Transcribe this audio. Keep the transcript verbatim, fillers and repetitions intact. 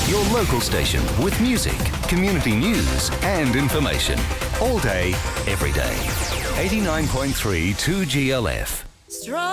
Your local station with music, community news and information. All day, every day. eighty-nine point three two G L F. Strong.